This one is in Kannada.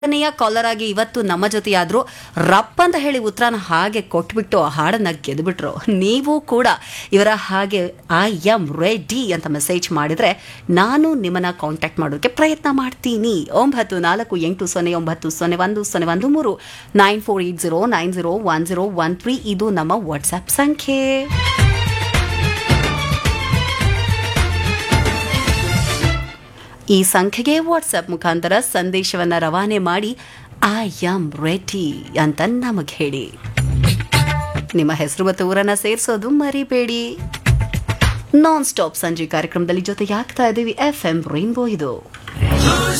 ಕೊನೆಯ ಕಾಲರ್ ಆಗಿ ಇವತ್ತು ನಮ್ಮ ಜೊತೆಯಾದ್ರು ರಪ್ ಅಂತ ಹೇಳಿ ಉತ್ತರನ ಹಾಗೆ ಕೊಟ್ಬಿಟ್ಟು ಹಾಡನ್ನ ಗೆದ್ಬಿಟ್ರು. ನೀವು ಕೂಡ ಇವರ ಹಾಗೆ ಐ ಆಮ್ ರೆಡಿ ಅಂತ ಮೆಸೇಜ್ ಮಾಡಿದ್ರೆ ನಾನು ನಿಮ್ಮನ್ನ ಕಾಂಟ್ಯಾಕ್ಟ್ ಮಾಡೋದಕ್ಕೆ ಪ್ರಯತ್ನ ಮಾಡ್ತೀನಿ. 9489010113 9480901013 ಇದು ನಮ್ಮ ವಾಟ್ಸ್ಆಪ್ ಸಂಖ್ಯೆ. ಈ ಸಂಖ್ಯೆಗೆ ವಾಟ್ಸಪ್ ಮುಖಾಂತರ ಸಂದೇಶವನ್ನು ರವಾನೆ ಮಾಡಿ ಐ ಆಮ್ ರೆಡಿ ಅಂತ ನಮಗೆ ಹೇಳಿ. ನಿಮ್ಮ ಹೆಸರು ಮತ್ತು ಊರನ್ನ ಸೇರಿಸೋದು ಮರಿಬೇಡಿ. ನಾನ್ ಸ್ಟಾಪ್ ಸಂಜೆ ಕಾರ್ಯಕ್ರಮದಲ್ಲಿ ಜೊತೆಯಾಗ್ತಾ ಇದ್ದೀವಿ FM ರೈನ್ಬೋ ಇದು.